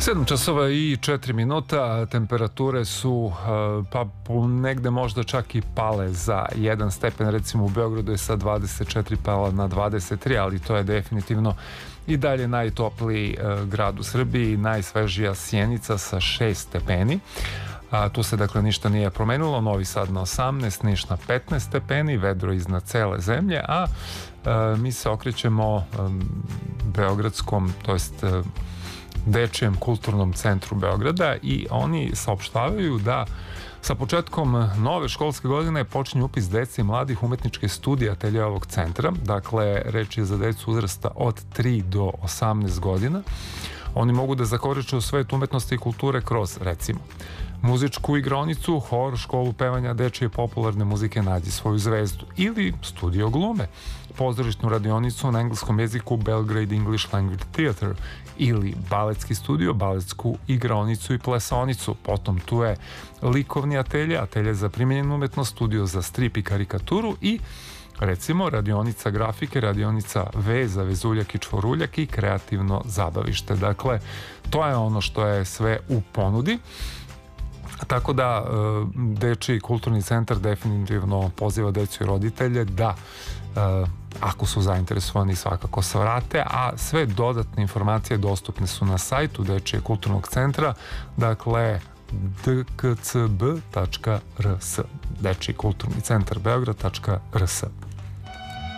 7 časova i 4 minuta, temperature su pa negde možda čak i pale za 1 stepen, recimo u Beogradu je sa 24 pala na 23, ali to je definitivno i dalje najtopliji grad u Srbiji, najsvežija Sjenica sa 6 stepeni. Tu se dakle ništa nije promenilo, Novi Sad na 18, Niš na 15 stepeni, vedro iznad cele zemlje, a mi se okrećemo beogradskom, to jest Dečijem kulturnom centru Beograda i oni saopštavaju da sa početkom nove školske godine počinje upis dece i mladih umetničke studije atelje ovog centra. Dakle, reč je za decu uzrasta od 3 do 18 godina. Oni mogu da zakoriče u svet umetnosti i kulture kroz, recimo, muzičku igronicu, hor, školu pevanja dečije popularne muzike Nađi svoju zvezdu ili studio glume, pozorišnu radionicu na engleskom jeziku Belgrade English Language Theatre ili baletski studio, baletsku igronicu i plesonicu. Potom tu je likovni atelje, atelje za primenjenu umetnost, studio za strip i karikaturu i recimo radionica grafike, radionica veza, vezuljak i čvoruljak i kreativno zabavište. Dakle, to je ono što je sve u ponudi. Tako da Dečiji kulturni centar definitivno poziva decu i roditelje da ako su zainteresovani svakako se vrate, a sve dodatne informacije dostupne su na sajtu Dečijeg kulturnog centra, dakle dkcb.rs, Dečiji kulturni centar Beograd.rs.